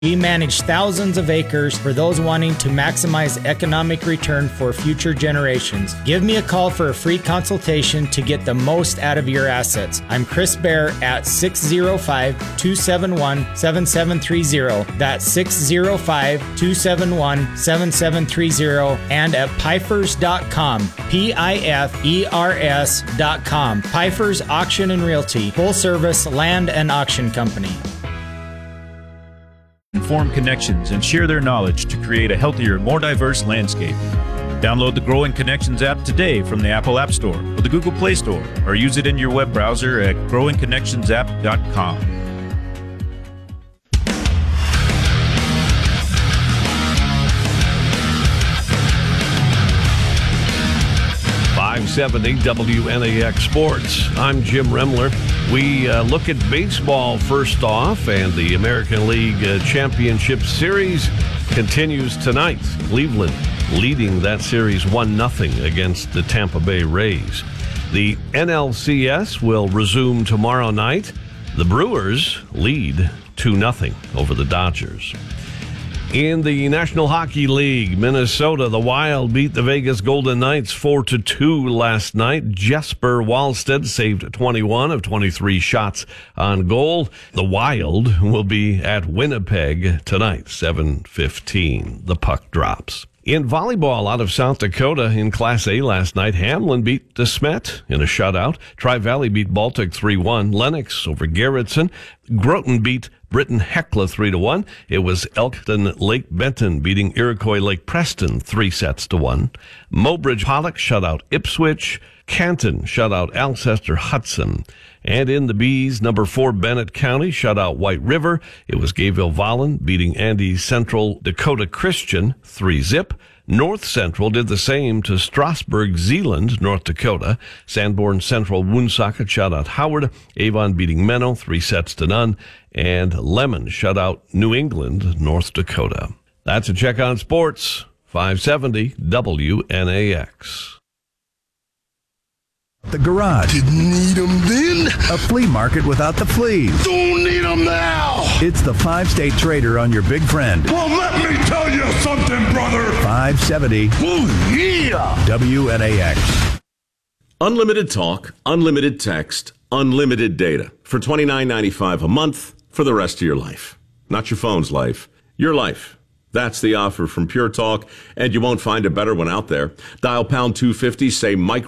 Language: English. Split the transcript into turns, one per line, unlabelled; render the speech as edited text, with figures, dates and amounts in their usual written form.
We manage thousands of acres for those wanting to maximize economic return for future generations. Give me a call for a free consultation to get the most out of your assets. I'm Chris Bear at 605-271-7730. That's 605-271-7730 and at Pifers.com. Pifers.com. Pifers Auction and Realty, full service land and auction company.
Form connections and share their knowledge to create a healthier, more diverse landscape. Download the Growing Connections app today from the Apple App Store or the Google Play Store, or use it in your web browser at growingconnectionsapp.com.
570 WNAX Sports. I'm Jim Remler. We look at baseball first off, and the American League Championship Series continues tonight. Cleveland leading that series 1-0 against the Tampa Bay Rays. The NLCS will resume tomorrow night. The Brewers lead 2-0 over the Dodgers. In the National Hockey League, Minnesota, the Wild beat the Vegas Golden Knights 4-2 last night. Jesper Wallstedt saved 21 of 23 shots on goal. The Wild will be at Winnipeg tonight, 7:15. The puck drops. In volleyball out of South Dakota in Class A last night, Hamlin beat DeSmet in a shutout. Tri-Valley beat Baltic 3-1. Lennox over Garrettson. Groton beat Britton Hecla 3-1. It was Elkton Lake Benton beating Iroquois Lake Preston 3-1. Mobridge Pollock shut out Ipswich. Canton shut out Alcester Hudson. And in the B's, number 4 Bennett County shut out White River. It was Gayville Vollen beating Andy Central Dakota Christian 3-0. North Central did the same to Strasburg, Zeeland, North Dakota. Sanborn Central Woonsocket shut out Howard. Avon beating Menno 3-0. And Lemon shut out New England, North Dakota. That's a check on sports. 570 WNAX.
The Garage.
Didn't need them then.
A flea market without the fleas.
Don't need them now.
It's the 5-state trader on your big friend.
Well, let me tell you something, brother.
570
Oh, yeah.
WNAX.
Unlimited talk, unlimited text, unlimited data for $29.95 a month for the rest of your life. Not your phone's life, your life. That's the offer from Pure Talk, and you won't find a better one out there. Dial pound 250, say micro